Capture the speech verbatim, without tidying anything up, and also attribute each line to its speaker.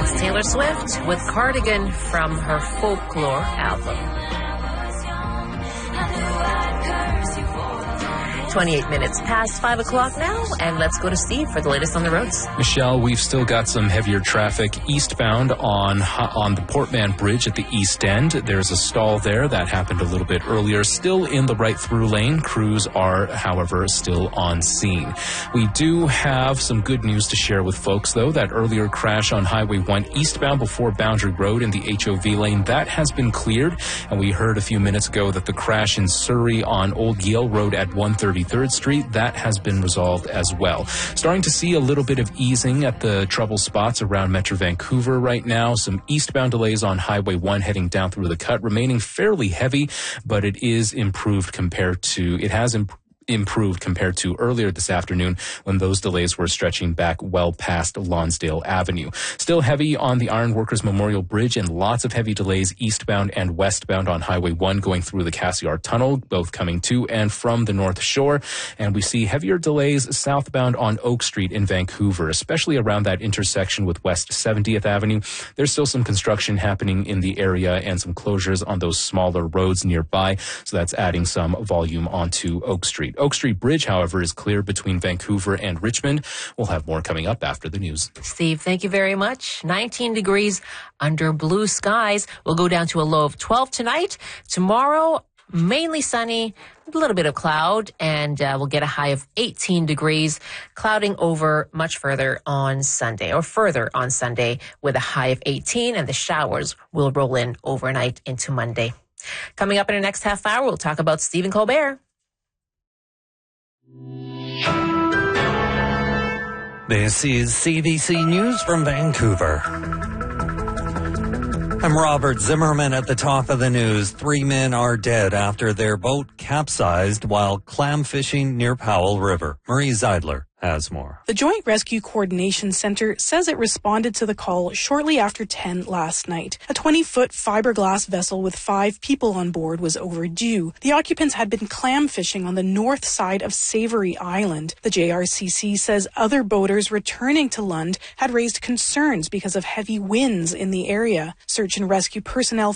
Speaker 1: That's Taylor Swift with Cardigan from her Folklore album. twenty-eight minutes past five o'clock now, and let's go to Steve for the latest on the roads.
Speaker 2: Michelle, we've still got some heavier traffic eastbound on on the Portman Bridge at the east end. There's a stall there that happened a little bit earlier. Still in the right through lane. Crews are, however, still on scene. We do have some good news to share with folks, though. That earlier crash on Highway one eastbound before Boundary Road in the H O V lane, that has been cleared. And we heard a few minutes ago that the crash in Surrey on Old Yale Road at one thirty-third Street, that has been resolved as well. Starting to see a little bit of easing at the trouble spots around Metro Vancouver right now. Some eastbound delays on Highway one heading down through the cut, remaining fairly heavy, but it is improved compared to, it has improved. improved compared to earlier this afternoon when those delays were stretching back well past Lonsdale Avenue. Still heavy on the Ironworkers Memorial Bridge and lots of heavy delays eastbound and westbound on Highway one going through the Cassiar Tunnel, both coming to and from the North Shore. And we see heavier delays southbound on Oak Street in Vancouver, especially around that intersection with West seventieth Avenue. There's still some construction happening in the area and some closures on those smaller roads nearby. So that's adding some volume onto Oak Street. Oak Street Bridge, however, is clear between Vancouver and Richmond. We'll have more coming up after the news.
Speaker 1: Steve, thank you very much. nineteen degrees under blue skies. We'll go down to a low of twelve tonight. Tomorrow, mainly sunny, a little bit of cloud, and uh, we'll get a high of eighteen degrees, clouding over much further on Sunday, or further on Sunday, with a high of eighteen, and the showers will roll in overnight into Monday. Coming up in the next half hour, we'll talk about Stephen Colbert.
Speaker 3: This is C B C News from Vancouver. I'm Robert Zimmerman at the top of the news. Three men are dead after their boat capsized while clam fishing near Powell River. Marie Zeidler has more.
Speaker 4: The Joint Rescue Coordination Center says it responded to the call shortly after ten last night. A twenty-foot fiberglass vessel with five people on board was overdue. The occupants had been clam fishing on the north side of Savory Island. The J R C C says other boaters returning to Lund had raised concerns because of heavy winds in the area. Search and rescue personnel